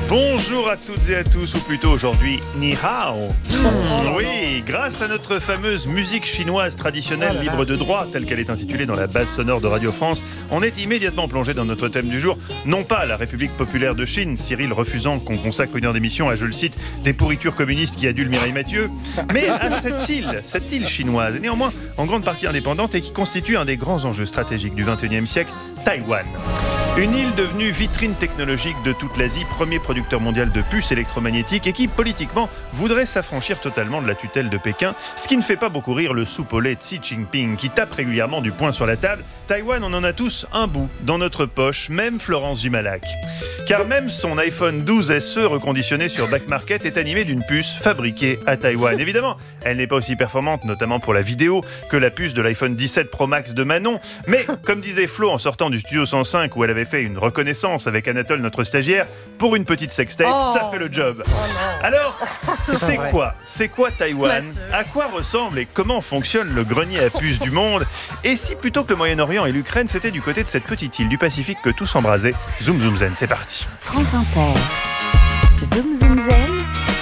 Bonjour à toutes et à tous, ou plutôt aujourd'hui, Ni Hao. Oui, grâce à notre fameuse musique chinoise traditionnelle libre de droit, telle qu'elle est intitulée dans la base sonore de Radio France, on est immédiatement plongé dans notre thème du jour, non pas la République populaire de Chine, Cyril refusant qu'on consacre une heure d'émission à, je le cite, des pourritures communistes qui adulent Mireille Mathieu, mais à cette île chinoise, néanmoins en grande partie indépendante et qui constitue un des grands enjeux stratégiques du XXIe siècle, Taïwan. Une île devenue vitrine technologique de toute l'Asie, premier producteur mondial de puces électromagnétiques et qui, politiquement, voudrait s'affranchir totalement de la tutelle de Pékin, ce qui ne fait pas beaucoup rire le soupe au lait Xi Jinping qui tape régulièrement du poing sur la table. Taïwan, on en a tous un bout dans notre poche, même Florence Jumalac. Car même son iPhone 12 SE reconditionné sur Back Market est animé d'une puce fabriquée à Taïwan. Évidemment, elle n'est pas aussi performante, notamment pour la vidéo, que la puce de l'iPhone 17 Pro Max de Manon. Mais, comme disait Flo en sortant du Studio 105 où elle avait fait une reconnaissance avec Anatole, notre stagiaire, pour une petite sextape, ça fait le job. Alors, c'est quoi Taïwan? À quoi ressemble et comment fonctionne le grenier à puces du monde? Et si plutôt que le Moyen-Orient et l'Ukraine, c'était du côté de cette petite île du Pacifique que tout s'embrasait? Zoom Zoom Zen, c'est parti. France Inter. Zoom Zoom Zen.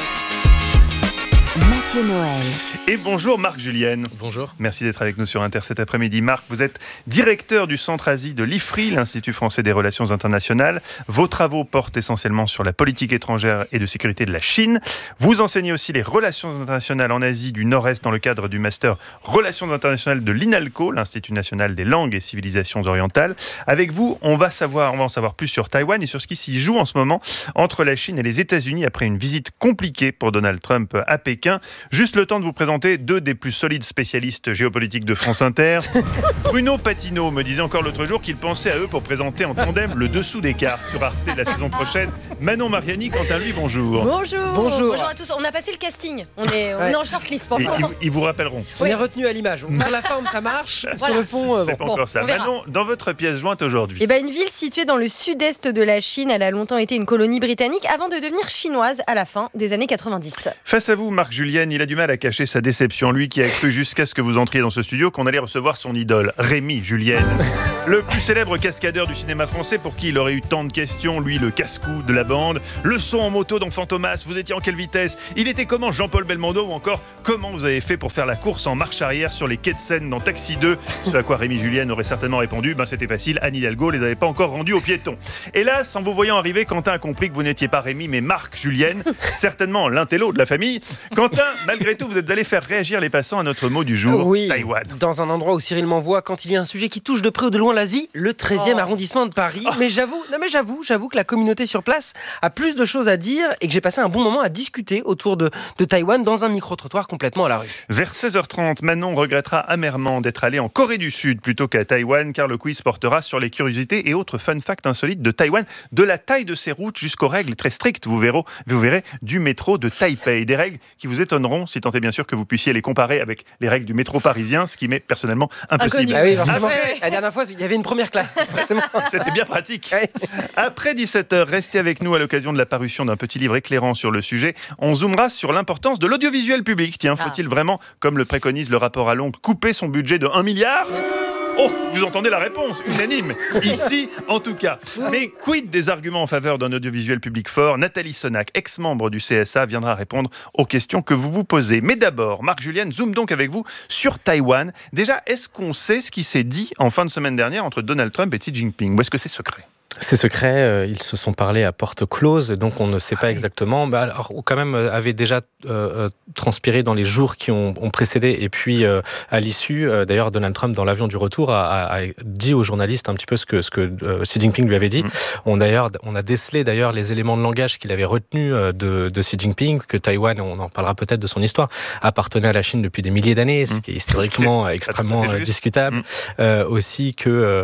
Mathieu Noël. Et bonjour Marc Julienne. Bonjour. Merci d'être avec nous sur Inter cet après-midi. Marc, vous êtes directeur du Centre Asie de l'IFRI, l'Institut français des relations internationales. Vos travaux portent essentiellement sur la politique étrangère et de sécurité de la Chine. Vous enseignez aussi les relations internationales en Asie du Nord-Est dans le cadre du master Relations internationales de l'INALCO, l'Institut national des langues et civilisations orientales. Avec vous, on va en savoir plus sur Taïwan et sur ce qui s'y joue en ce moment entre la Chine et les États-Unis après une visite compliquée pour Donald Trump à Pékin. Juste le temps de vous présenter deux des plus solides spécialistes géopolitiques de France Inter. Bruno Patino me disait encore l'autre jour qu'il pensait à eux pour présenter en tandem le dessous des cartes sur Arte la saison prochaine. Manon Mariani, quant à lui, bonjour. Bonjour à tous. On a passé le casting. On est en shortlist pour le moment. Ils vous rappelleront. On est retenu à l'image. Pour la forme, ça marche. Sur le fond, c'est pas encore ça. Manon, dans votre pièce jointe aujourd'hui. Une ville située dans le sud-est de la Chine, elle a longtemps été une colonie britannique avant de devenir chinoise à la fin des années 90. Face à vous, Marc Julienne, il a du mal à cacher sa déception. Lui qui a cru jusqu'à ce que vous entriez dans ce studio qu'on allait recevoir son idole, Rémi Julienne. Le plus célèbre cascadeur du cinéma français pour qui il aurait eu tant de questions, lui le casse-cou de la bande. Le saut en moto dans Fantomas, vous étiez en quelle vitesse? Il était comment Jean-Paul Belmondo? Ou encore, comment vous avez fait pour faire la course en marche arrière sur les quais de Seine dans Taxi 2? Ce à quoi Rémi Julienne aurait certainement répondu, c'était facile, Anne Hidalgo les avait pas encore rendus aux piétons. Hélas, en vous voyant arriver, Quentin a compris que vous n'étiez pas Rémi mais Marc Julienne, certainement l'intello de la famille. Quentin, malgré tout, vous êtes allé faire réagir les passants à notre mot du jour, Taïwan. Dans un endroit où Cyril m'envoie quand il y a un sujet qui touche de près ou de loin l'Asie, le 13e arrondissement de Paris. Mais j'avoue que la communauté sur place a plus de choses à dire et que j'ai passé un bon moment à discuter autour de Taïwan dans un micro-trottoir complètement à la rue. Vers 16h30, Manon regrettera amèrement d'être allé en Corée du Sud plutôt qu'à Taïwan, car le quiz portera sur les curiosités et autres fun facts insolites de Taïwan, de la taille de ses routes jusqu'aux règles très strictes, vous verrez, du métro de Taipei. Des règles qui vous étonneront, si tant est bien sûr que vous puissiez les comparer avec les règles du métro parisien, ce qui m'est personnellement impossible. Ah oui, la dernière fois, il y avait une première classe. C'était bien pratique. Après 17h, restez avec nous à l'occasion de la parution d'un petit livre éclairant sur le sujet. On zoomera sur l'importance de l'audiovisuel public. Tiens, faut-il vraiment, comme le préconise le rapport à Londres, couper son budget de 1 milliard ? Oh, vous entendez la réponse, unanime, ici en tout cas. Mais quid des arguments en faveur d'un audiovisuel public fort? Nathalie Sonac, ex-membre du CSA, viendra répondre aux questions que vous vous posez. Mais d'abord, Marc Julienne, zoom donc avec vous sur Taïwan. Déjà, est-ce qu'on sait ce qui s'est dit en fin de semaine dernière entre Donald Trump et Xi Jinping? Ou est-ce que c'est secret? C'est secret, ils se sont parlé à porte close, donc on ne sait pas exactement. Alors, quand même, avait déjà transpiré dans les jours qui ont précédé, et puis à l'issue, d'ailleurs, Donald Trump, dans l'avion du retour, a dit aux journalistes un petit peu ce que Xi Jinping lui avait dit. On a décelé d'ailleurs les éléments de langage qu'il avait retenus de Xi Jinping, que Taïwan, on en parlera peut-être de son histoire, appartenait à la Chine depuis des milliers d'années, ce qui est historiquement extrêmement discutable. Aussi que,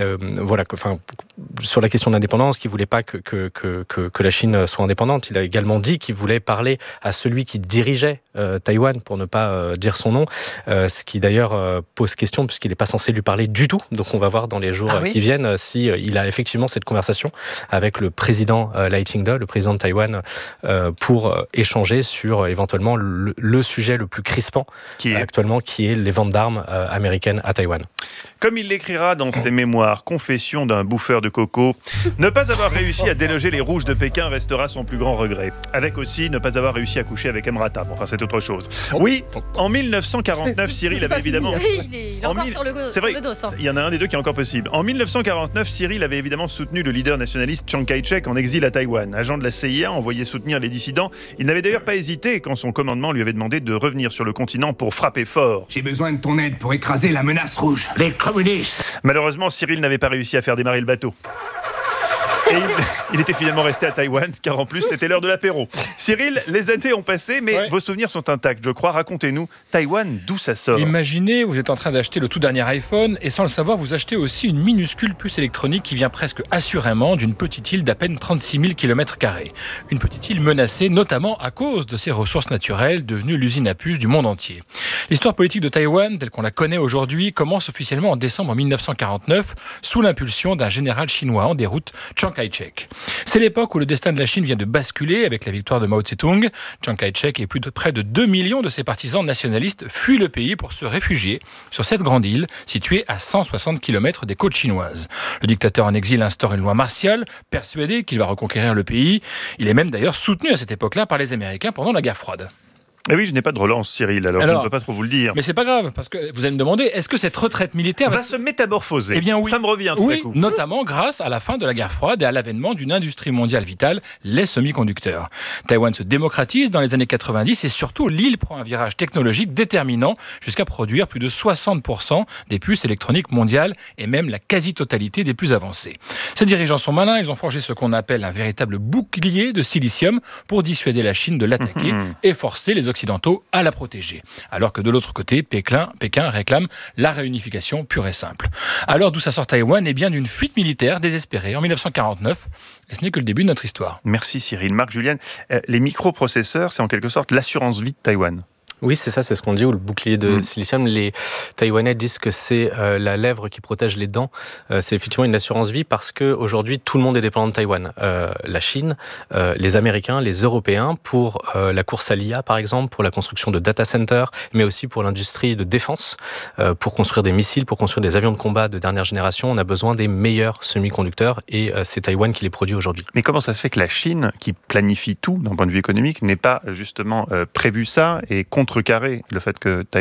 sur la question de l'indépendance, qu'il ne voulait pas que la Chine soit indépendante. Il a également dit qu'il voulait parler à celui qui dirigeait Taïwan, pour ne pas dire son nom, ce qui d'ailleurs pose question, puisqu'il n'est pas censé lui parler du tout. Donc on va voir dans les jours qui viennent si il a effectivement cette conversation avec le président Lai Ching-te, le président de Taïwan, pour échanger sur éventuellement le sujet le plus crispant actuellement, qui est les ventes d'armes américaines à Taïwan. Comme il l'écrira dans ses mémoires, Confession d'un bouffeur de coco, beau. Ne pas avoir réussi à déloger les rouges de Pékin restera son plus grand regret. Avec aussi ne pas avoir réussi à coucher avec Emrata. Enfin, c'est autre chose. Oui, en 1949, Cyril avait évidemment... Il est encore sur le dos. Il y en a un des deux qui est encore possible. En 1949, Cyril avait évidemment soutenu le leader nationaliste Chiang Kai-shek en exil à Taïwan. Agent de la CIA, envoyé soutenir les dissidents, il n'avait d'ailleurs pas hésité quand son commandement lui avait demandé de revenir sur le continent pour frapper fort. J'ai besoin de ton aide pour écraser la menace rouge. Les communistes. Malheureusement, Cyril n'avait pas réussi à faire démarrer le bateau. Et il était finalement resté à Taïwan, car en plus, c'était l'heure de l'apéro. Cyril, les années ont passé, mais vos souvenirs sont intacts, je crois. Racontez-nous, Taïwan, d'où ça sort? Imaginez, vous êtes en train d'acheter le tout dernier iPhone, et sans le savoir, vous achetez aussi une minuscule puce électronique qui vient presque assurément d'une petite île d'à peine 36 000 km². Une petite île menacée, notamment à cause de ses ressources naturelles, devenues l'usine à puces du monde entier. L'histoire politique de Taïwan, telle qu'on la connaît aujourd'hui, commence officiellement en décembre 1949, sous l'impulsion d'un général chinois en déroute, Chiang Kai-shek. C'est l'époque où le destin de la Chine vient de basculer avec la victoire de Mao Tse-tung. Chiang Kai-shek et près de 2 millions de ses partisans nationalistes fuient le pays pour se réfugier sur cette grande île située à 160 km des côtes chinoises. Le dictateur en exil instaure une loi martiale, persuadé qu'il va reconquérir le pays. Il est même d'ailleurs soutenu à cette époque-là par les Américains pendant la guerre froide. Eh oui, je n'ai pas de relance, Cyril, alors je ne peux pas trop vous le dire. Mais c'est pas grave, parce que vous allez me demander, est-ce que cette retraite militaire va se métamorphoser? Eh bien oui. Ça me revient tout à coup. Notamment grâce à la fin de la guerre froide et à l'avènement d'une industrie mondiale vitale, les semi-conducteurs. Taïwan se démocratise dans les années 90 et surtout l'île prend un virage technologique déterminant jusqu'à produire plus de 60% des puces électroniques mondiales et même la quasi-totalité des plus avancées. Ces dirigeants sont malins, ils ont forgé ce qu'on appelle un véritable bouclier de silicium pour dissuader la Chine de l'attaquer et forcer les Occidentaux à la protéger. Alors que de l'autre côté, Pékin réclame la réunification pure et simple. Alors d'où ça sort Taïwan? Eh bien d'une fuite militaire désespérée en 1949. Et ce n'est que le début de notre histoire. Merci Cyril. Marc, Julienne, les microprocesseurs, c'est en quelque sorte l'assurance vie de Taïwan. Oui, c'est ça, c'est ce qu'on dit, ou le bouclier de silicium. Les Taïwanais disent que c'est la lèvre qui protège les dents. C'est effectivement une assurance vie parce qu'aujourd'hui, tout le monde est dépendant de Taïwan. La Chine, les Américains, les Européens, pour la course à l'IA, par exemple, pour la construction de data centers, mais aussi pour l'industrie de défense, pour construire des missiles, pour construire des avions de combat de dernière génération. On a besoin des meilleurs semi-conducteurs et c'est Taïwan qui les produit aujourd'hui. Mais comment ça se fait que la Chine, qui planifie tout d'un point de vue économique, n'ait pas justement prévu ça et contrecarré le fait que